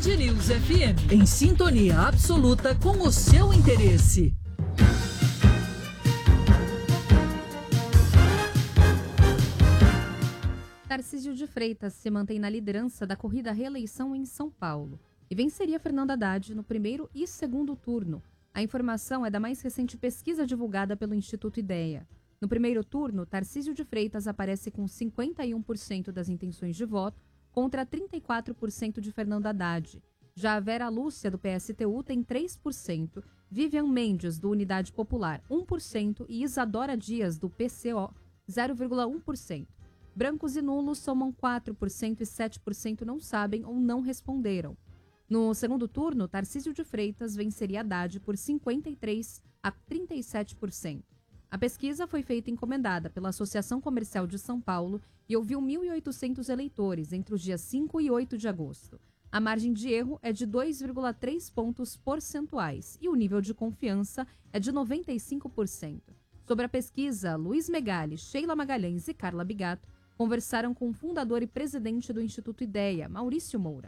Band News FM, em sintonia absoluta com o seu interesse. Tarcísio de Freitas se mantém na liderança da corrida à reeleição em São Paulo e venceria Fernando Haddad no primeiro e segundo turno. A informação é da mais recente pesquisa divulgada pelo Instituto Ideia. No primeiro turno, Tarcísio de Freitas aparece com 51% das intenções de voto contra 34% de Fernando Haddad. Já a Vera Lúcia, do PSTU, tem 3%, Vivian Mendes, do Unidade Popular, 1% e Isadora Dias, do PCO, 0,1%. Brancos e nulos somam 4% e 7% não sabem ou não responderam. No segundo turno, Tarcísio de Freitas venceria Haddad por 53% a 37%. A pesquisa foi feita encomendada pela Associação Comercial de São Paulo e ouviu 1.800 eleitores entre os dias 5 e 8 de agosto. A margem de erro é de 2,3 pontos percentuais e o nível de confiança é de 95%. Sobre a pesquisa, Luiz Megali, Sheila Magalhães e Carla Bigato conversaram com o fundador e presidente do Instituto Ideia, Maurício Moura.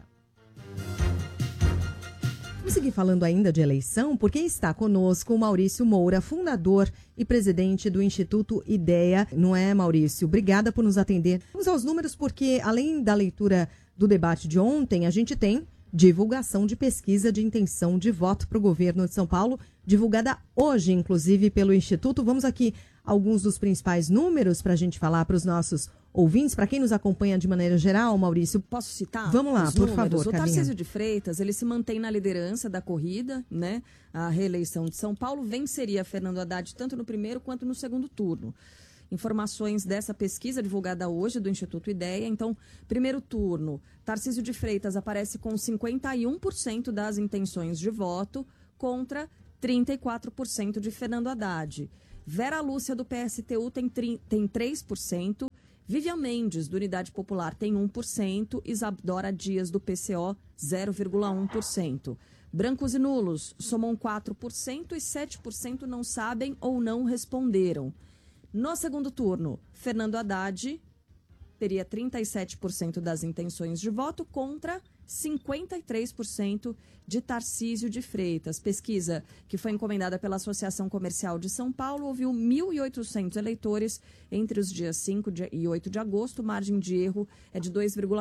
Vamos seguir falando ainda de eleição, porque está conosco o Maurício Moura, fundador e presidente do Instituto Ideia. Não é, Maurício? Obrigada por nos atender. Vamos aos números, porque além da leitura do debate de ontem, a gente tem divulgação de pesquisa de intenção de voto para o governo de São Paulo, divulgada hoje, inclusive, pelo Instituto. Vamos aqui alguns dos principais números para a gente falar para os nossos ouvintes, para quem nos acompanha de maneira geral, Maurício. Posso citar? Vamos lá, por favor, O Carlinha. Tarcísio de Freitas, ele se mantém na liderança da corrida, né? A reeleição de São Paulo venceria Fernando Haddad tanto no primeiro quanto no segundo turno. Informações dessa pesquisa divulgada hoje do Instituto Ideia. Então, primeiro turno, Tarcísio de Freitas aparece com 51% das intenções de voto contra 34% de Fernando Haddad. Vera Lúcia, do PSTU, tem 3%. Vivian Mendes, do Unidade Popular, tem 1%. Isadora Dias, do PCO, 0,1%. Brancos e nulos somam 4% e 7% não sabem ou não responderam. No segundo turno, Fernando Haddad teria 37% das intenções de voto contra 53% de Tarcísio de Freitas. Pesquisa que foi encomendada pela Associação Comercial de São Paulo ouviu 1.800 eleitores entre os dias 5 e 8 de agosto. Margem de erro é de 2,3